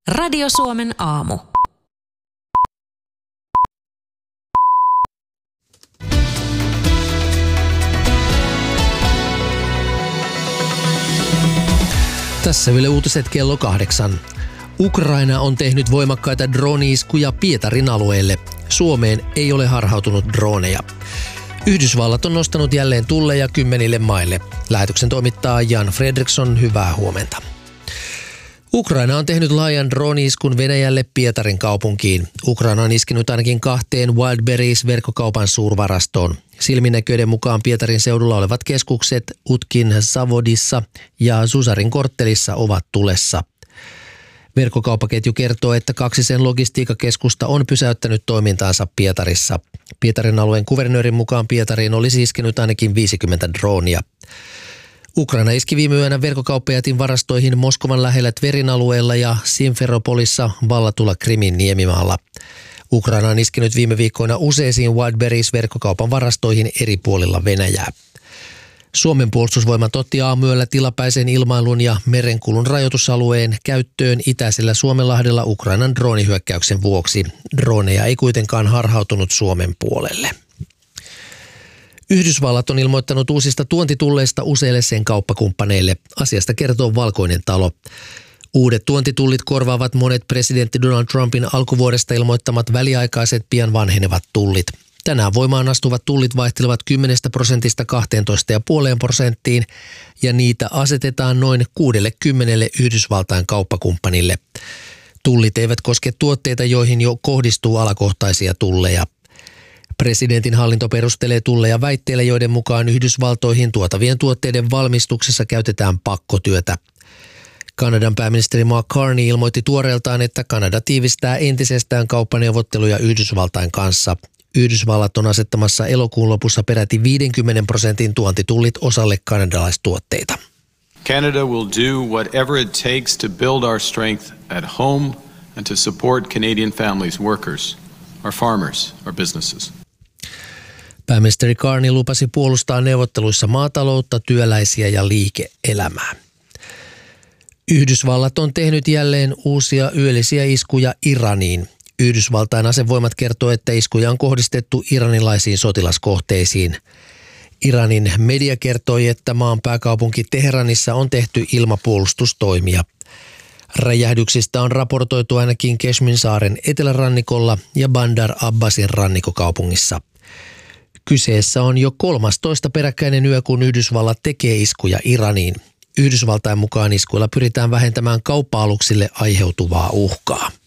Radio Suomen aamu. Tässä Yle Uutiset kello 8. Ukraina on tehnyt voimakkaita drone-iskuja Pietarin alueelle. Suomeen ei ole harhautunut droneja. Yhdysvallat on nostanut jälleen tulleja 10 maille. Lähetyksen toimittaa Jan Fredriksson, hyvää huomenta. Ukraina on tehnyt laajan drone-iskun Venäjälle Pietarin kaupunkiin. Ukraina on iskenut ainakin 2 Wildberries-verkkokaupan suurvarastoon. Silminnäköiden mukaan Pietarin seudulla olevat keskukset Utkin Savodissa ja Susarin korttelissa ovat tulessa. Verkkokauppaketju kertoo, että 2 sen logistiikkakeskusta on pysäyttänyt toimintaansa Pietarissa. Pietarin alueen kuvernöörin mukaan Pietariin olisi iskenyt ainakin 50 droonia. Ukraina iski viime yönä verkkokauppajätin varastoihin Moskovan lähellä Tverin alueella ja Simferopolissa vallatulla Krimin niemimaalla. Ukraina on iskenyt viime viikkoina useisiin Wildberries-verkkokaupan varastoihin eri puolilla Venäjää. Suomen puolustusvoimat otti aamuyöllä tilapäisen ilmailun ja merenkulun rajoitusalueen käyttöön itäisellä Suomenlahdella Ukrainan droonihyökkäyksen vuoksi. Droneja ei kuitenkaan harhautunut Suomen puolelle. Yhdysvallat on ilmoittanut uusista tuontitulleista useille sen kauppakumppaneille. Asiasta kertoo Valkoinen talo. Uudet tuontitullit korvaavat monet presidentti Donald Trumpin alkuvuodesta ilmoittamat väliaikaiset pian vanhenevat tullit. Tänään voimaan astuvat tullit vaihtelevat 10% 12,5% ja niitä asetetaan noin 60 Yhdysvaltain kauppakumppanille. Tullit eivät koske tuotteita, joihin jo kohdistuu alakohtaisia tulleja. Presidentin hallinto perustelee tulleja väitteillä, joiden mukaan Yhdysvaltoihin tuotavien tuotteiden valmistuksessa käytetään pakkotyötä. Kanadan pääministeri Mark Carney ilmoitti tuoreeltaan, että Kanada tiivistää entisestään kauppaneuvotteluja Yhdysvaltain kanssa. Yhdysvallat on asettamassa elokuun lopussa peräti 50% tuontitullit osalle kanadalaistuotteita. Canada will do whatever it takes to build our strength at home and to support Canadian families, workers, our farmers, our businesses. Pääministeri Carney lupasi puolustaa neuvotteluissa maataloutta, työläisiä ja liike-elämää. Yhdysvallat on tehnyt jälleen uusia yöllisiä iskuja Iraniin. Yhdysvaltain asevoimat kertoo, että iskuja on kohdistettu iranilaisiin sotilaskohteisiin. Iranin media kertoi, että maan pääkaupunki Teheranissa on tehty ilmapuolustustoimia. Räjähdyksistä on raportoitu ainakin Kashmin saaren etelärannikolla ja Bandar Abbasin rannikkokaupungissa. Kyseessä on jo 13. peräkkäinen yö, kun Yhdysvallat tekee iskuja Iraniin. Yhdysvaltain mukaan iskuilla pyritään vähentämään kauppa-aluksille aiheutuvaa uhkaa.